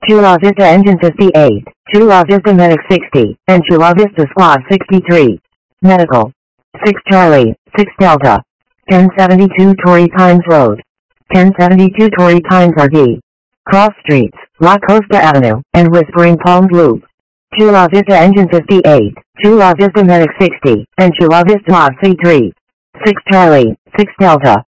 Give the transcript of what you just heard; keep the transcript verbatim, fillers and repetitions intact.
Chula Vista Engine fifty-eight, Chula Vista Medic sixty, and Chula Vista Squad sixty-three. Medical. six Charlie, six Delta. ten seventy-two Torrey Pines Road. ten seventy-two Torrey Pines R D. Cross Streets, La Costa Avenue, and Whispering Palms Loop. Chula Vista Engine fifty-eight, Chula Vista Medic sixty, and Chula Vista Squad C three. six Charlie, six Delta.